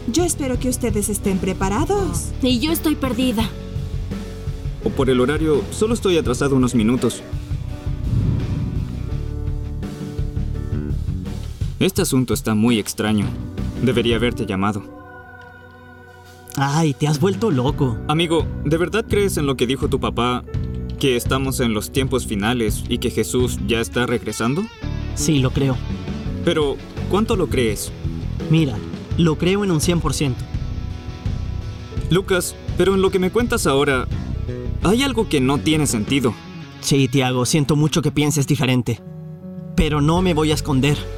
Yo espero que ustedes estén preparados. Y yo estoy perdida. O por el horario, solo estoy atrasado unos minutos. Este asunto está muy extraño. Debería haberte llamado. Ay, te has vuelto loco. Amigo, ¿de verdad crees en lo que dijo tu papá? ¿Que estamos en los tiempos finales y que Jesús ya está regresando? Sí, lo creo. Pero, ¿cuánto lo crees? Mira, lo creo en un 100%. Lucas, pero en lo que me cuentas ahora, hay algo que no tiene sentido. Sí, Tiago, siento mucho que pienses diferente. Pero no me voy a esconder.